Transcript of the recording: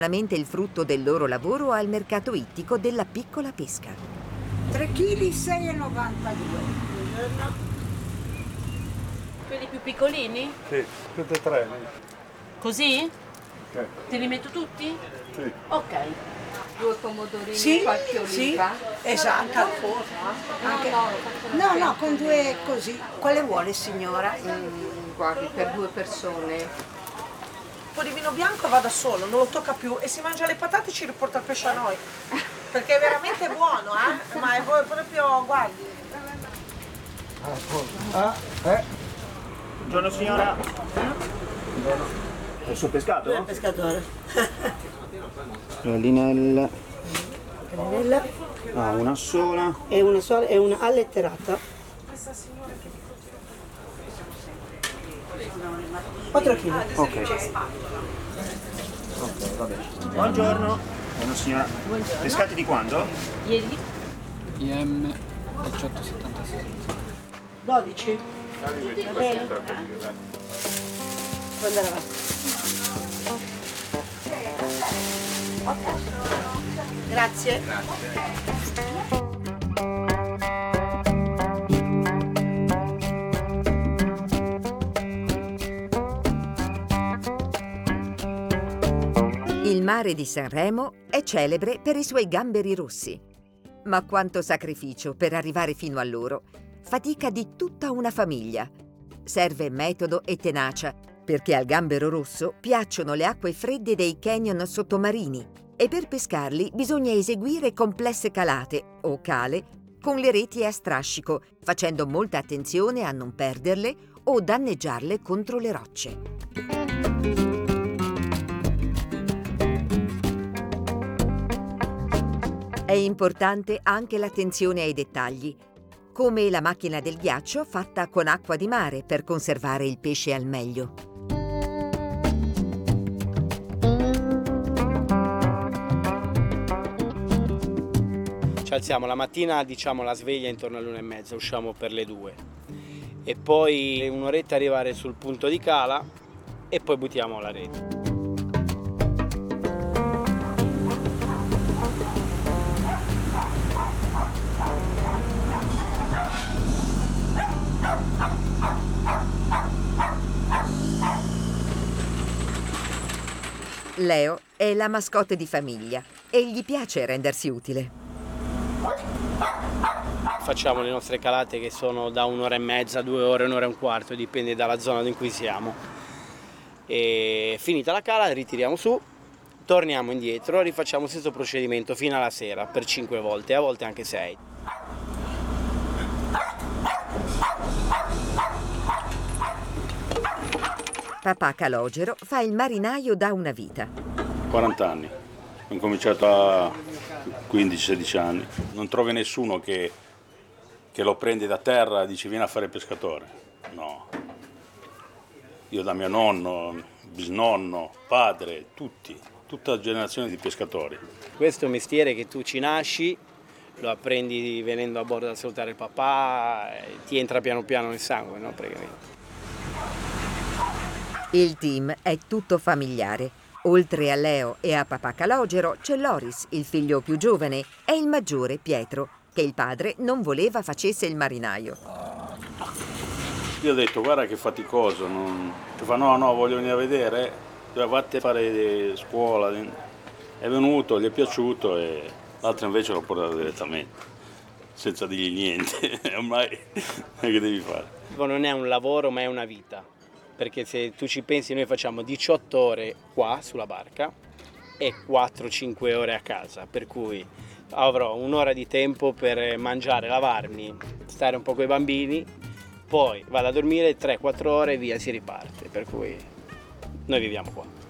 Veramente il frutto del loro lavoro al mercato ittico della piccola pesca. 3 kg 6,92. Quelli più piccolini? Sì, tutte e tre. Così? Ok. Te li metto tutti? Sì. Ok. 2 pomodorini, Sì, qualche sì, oliva. esatto. Anche- no, con 2 così. Quale vuole, signora? Guardi, per 2 persone. Un po' di vino bianco va da solo, non lo tocca più e si mangia le patate e ci riporta il pesce a noi. Perché è veramente buono, ma è proprio, guardi. Buongiorno signora. Buongiorno. È il suo pescato? Il pescatore. Gallinella. Ah, una sola. È una sola, è una alletterata. 4 kg. Ok. Ok, va bene. Buongiorno. Buongiorno signora. Buongiorno. Pescati di quando? Ieri? IM 1876. 12. Va bene? Può andare avanti. Grazie. Il mare di Sanremo è celebre per i suoi gamberi rossi. Ma quanto sacrificio per arrivare fino a loro. Fatica di tutta una famiglia. Serve metodo e tenacia, perché al gambero rosso piacciono le acque fredde dei canyon sottomarini e per pescarli bisogna eseguire complesse calate o cale con le reti a strascico, facendo molta attenzione a non perderle o danneggiarle contro le rocce. È importante anche l'attenzione ai dettagli, come la macchina del ghiaccio fatta con acqua di mare per conservare il pesce al meglio. Ci alziamo la mattina, diciamo la sveglia intorno all'1:30, usciamo per le 2 e poi un'oretta arrivare sul punto di cala e poi buttiamo la rete. Leo è la mascotte di famiglia e gli piace rendersi utile. Facciamo le nostre calate che sono da 1:30, 2 ore, 1 ora e un quarto, dipende dalla zona in cui siamo. E finita la cala ritiriamo su, torniamo indietro, rifacciamo lo stesso procedimento fino alla sera per 5 volte, a volte anche 6. Papà Calogero fa il marinaio da una vita. 40 anni, ho incominciato a 15-16 anni. Non trovi nessuno che lo prende da terra e dice vieni a fare il pescatore. No. Io da mio nonno, bisnonno, padre, tutta la generazione di pescatori. Questo è un mestiere che tu ci nasci, lo apprendi venendo a bordo a salutare il papà, ti entra piano piano nel sangue, no? Praticamente. Il team è tutto familiare. Oltre a Leo e a papà Calogero c'è Loris, il figlio più giovane, e il maggiore Pietro, che il padre non voleva facesse il marinaio. Io ho detto guarda che faticoso, ti fa no voglio venire a vedere, vatti a fare scuola. È venuto, gli è piaciuto e l'altro invece l'ho portato direttamente, senza dirgli niente, ormai che devi fare. Non è un lavoro ma è una vita. Perché se tu ci pensi noi facciamo 18 ore qua sulla barca e 4-5 ore a casa, per cui avrò un'ora di tempo per mangiare, lavarmi, stare un po' con i bambini, poi vado a dormire 3-4 ore e via si riparte, per cui noi viviamo qua.